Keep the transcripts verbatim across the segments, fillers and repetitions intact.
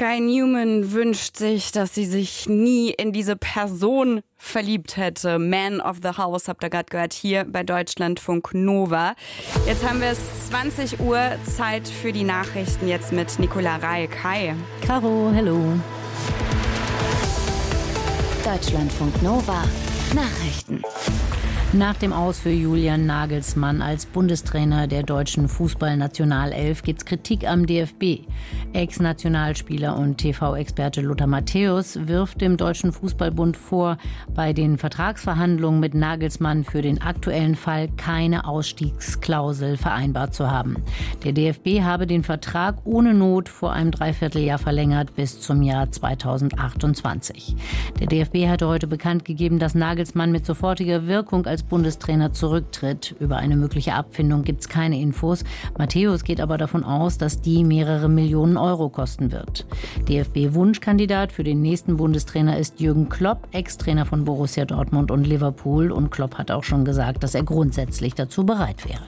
Sky Newman wünscht sich, dass sie sich nie in diese Person verliebt hätte. Man of the House, habt ihr gerade gehört, hier bei Deutschlandfunk Nova. Jetzt haben wir es zwanzig Uhr, Zeit für die Nachrichten jetzt mit Nicola Reik. Hi. Caro, hello. Deutschlandfunk Nova Nachrichten. Nach dem Aus für Julian Nagelsmann als Bundestrainer der deutschen Fußballnationalelf gibt's Kritik am D F B. Ex-Nationalspieler und T V-Experte Lothar Matthäus wirft dem Deutschen Fußballbund vor, bei den Vertragsverhandlungen mit Nagelsmann für den aktuellen Fall keine Ausstiegsklausel vereinbart zu haben. Der D F B habe den Vertrag ohne Not vor einem Dreivierteljahr verlängert bis zum Jahr zweitausendachtundzwanzig. Der D F B hatte heute bekannt gegeben, dass Nagelsmann mit sofortiger Wirkung als Bundestrainer zurücktritt. Über eine mögliche Abfindung gibt es keine Infos. Matthäus geht aber davon aus, dass die mehrere Millionen Euro kosten wird. D F B-Wunschkandidat für den nächsten Bundestrainer ist Jürgen Klopp, Ex-Trainer von Borussia Dortmund und Liverpool. Und Klopp hat auch schon gesagt, dass er grundsätzlich dazu bereit wäre.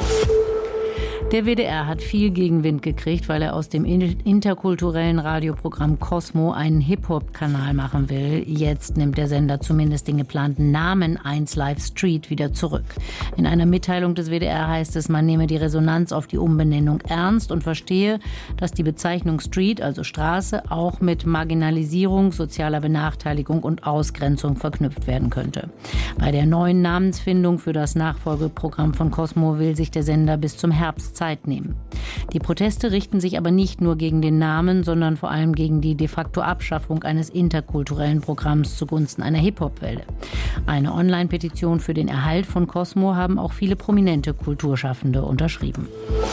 Der W D R hat viel Gegenwind gekriegt, weil er aus dem interkulturellen Radioprogramm Cosmo einen Hip-Hop-Kanal machen will. Jetzt nimmt der Sender zumindest den geplanten Namen eins Live Street wieder zurück. In einer Mitteilung des W D R heißt es, man nehme die Resonanz auf die Umbenennung ernst und verstehe, dass die Bezeichnung Street, also Straße, auch mit Marginalisierung, sozialer Benachteiligung und Ausgrenzung verknüpft werden könnte. Bei der neuen Namensfindung für das Nachfolgeprogramm von Cosmo will sich der Sender bis zum Herbst Zeit nehmen. Die Proteste richten sich aber nicht nur gegen den Namen, sondern vor allem gegen die de facto Abschaffung eines interkulturellen Programms zugunsten einer Hip-Hop-Welle. Eine Online-Petition für den Erhalt von Cosmo haben auch viele prominente Kulturschaffende unterschrieben.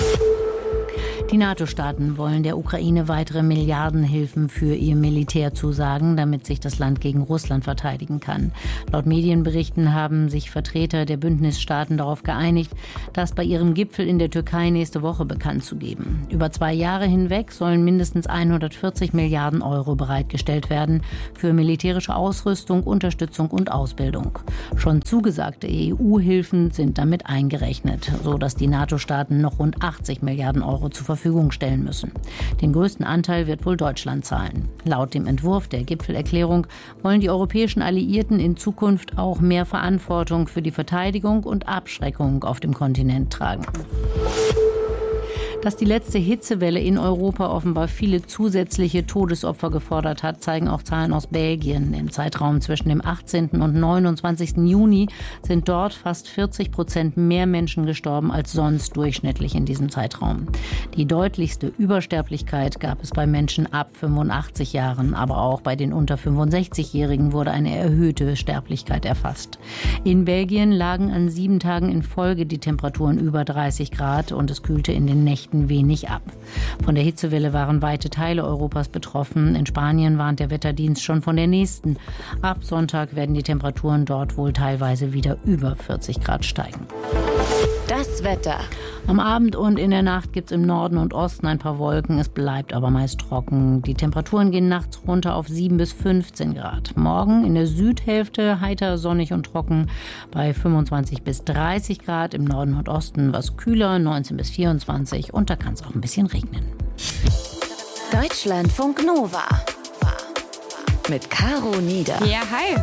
Die NATO-Staaten wollen der Ukraine weitere Milliardenhilfen für ihr Militär zusagen, damit sich das Land gegen Russland verteidigen kann. Laut Medienberichten haben sich Vertreter der Bündnisstaaten darauf geeinigt, das bei ihrem Gipfel in der Türkei nächste Woche bekannt zu geben. Über zwei Jahre hinweg sollen mindestens hundertvierzig Milliarden Euro bereitgestellt werden für militärische Ausrüstung, Unterstützung und Ausbildung. Schon zugesagte E U-Hilfen sind damit eingerechnet, sodass die NATO-Staaten noch rund achtzig Milliarden Euro zur Verfügung stellen müssen. Den größten Anteil wird wohl Deutschland zahlen. Laut dem Entwurf der Gipfelerklärung wollen die europäischen Alliierten in Zukunft auch mehr Verantwortung für die Verteidigung und Abschreckung auf dem Kontinent tragen. Dass die letzte Hitzewelle in Europa offenbar viele zusätzliche Todesopfer gefordert hat, zeigen auch Zahlen aus Belgien. Im Zeitraum zwischen dem achtzehnten und neunundzwanzigsten Juni sind dort fast vierzig Prozent mehr Menschen gestorben als sonst durchschnittlich in diesem Zeitraum. Die deutlichste Übersterblichkeit gab es bei Menschen ab fünfundachtzig Jahren, aber auch bei den unter fünfundsechzigjährigen wurde eine erhöhte Sterblichkeit erfasst. In Belgien lagen an sieben Tagen in Folge die Temperaturen über dreißig Grad und es kühlte in den Nächten wenig ab. Von der Hitzewelle waren weite Teile Europas betroffen. In Spanien warnt der Wetterdienst schon von der nächsten. Ab Sonntag werden die Temperaturen dort wohl teilweise wieder über vierzig Grad steigen. Das Wetter. Am Abend und in der Nacht gibt es im Norden und Osten ein paar Wolken. Es bleibt aber meist trocken. Die Temperaturen gehen nachts runter auf sieben bis fünfzehn Grad. Morgen in der Südhälfte heiter, sonnig und trocken bei fünfundzwanzig bis dreißig Grad. Im Norden und Osten was kühler, neunzehn bis vierundzwanzig. Und da kann es auch ein bisschen regnen. Deutschlandfunk Nova. Mit Caro Nieder. Ja, hi.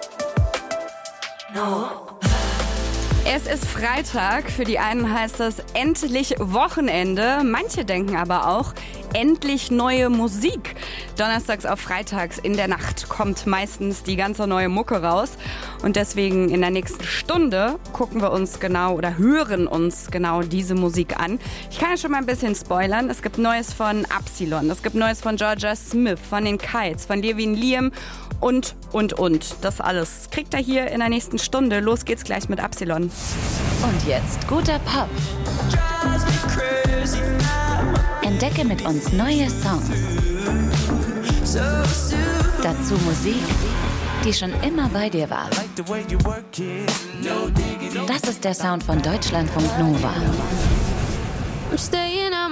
No. Es ist Freitag. Für die einen heißt das endlich Wochenende. Manche denken aber auch endlich neue Musik. Donnerstags auf Freitags in der Nacht kommt meistens die ganze neue Mucke raus. Und deswegen in der nächsten Stunde gucken wir uns genau oder hören uns genau diese Musik an. Ich kann ja schon mal ein bisschen spoilern. Es gibt Neues von Absilon, es gibt Neues von Georgia Smith, von den Kites, von Levin Liam und, und, und. Das alles kriegt ihr hier in der nächsten Stunde. Los geht's gleich mit Absilon. Und jetzt guter Pop. Entdecke mit uns neue Songs. Dazu Musik, die schon immer bei dir war. Das ist der Sound von Deutschlandfunk Nova.